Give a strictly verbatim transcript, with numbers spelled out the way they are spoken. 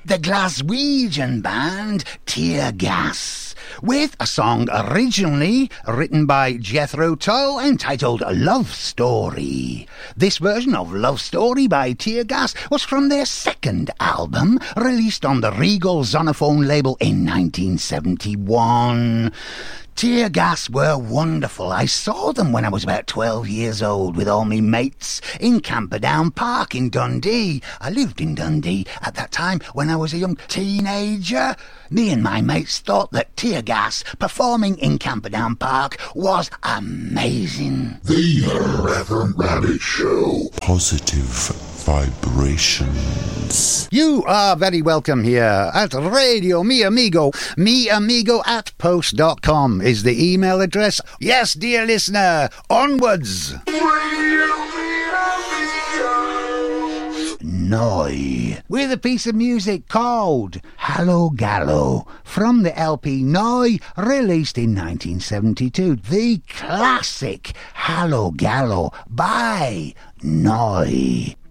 the Glaswegian band Tear Gas, with a song originally written by Jethro Tull entitled Love Story. This version of Love Story by Tear Gas was from their second album, released on the Regal Zonophone label in nineteen seventy-one. Tear Gas were wonderful. I saw them when I was about twelve years old with all me mates in Camperdown Park in Dundee. I lived in Dundee at that time when I was a young teenager. Me and my mates thought that Tear Gas performing in Camperdown Park was amazing. The Reverend Rabbit Show. Positive vibrations. You are very welcome here at Radio Mi Amigo. Mi Amigo at post dot com is the email address. Yes, dear listener, onwards. Noi, with a piece of music called Hallo Gallo from the L P Noi, released in nineteen seventy-two. The classic Hallo Gallo by Noi.